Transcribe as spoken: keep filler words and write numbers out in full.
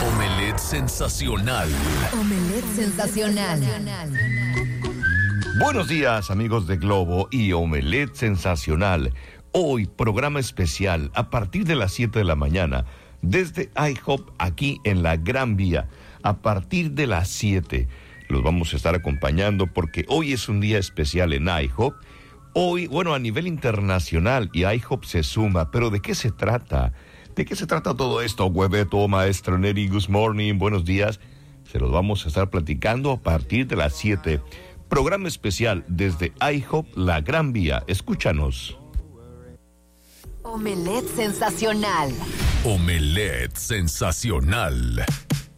Omelette sensacional. Omelette sensacional. Buenos días, amigos de Globo y Omelette sensacional. Hoy, programa especial a partir de las siete de la mañana, desde IHOP, aquí en la Gran Vía. A partir de las siete los vamos a estar acompañando porque hoy es un día especial en IHOP. Hoy, bueno, a nivel internacional, y IHOP se suma. ¿Pero de qué se trata? ¿De qué se trata todo esto? Hueveto, maestro Neri, good morning, buenos días. Se los vamos a estar platicando a partir de las siete. Programa especial desde IHOP, la Gran Vía. Escúchanos. Omelette sensacional. Omelette sensacional.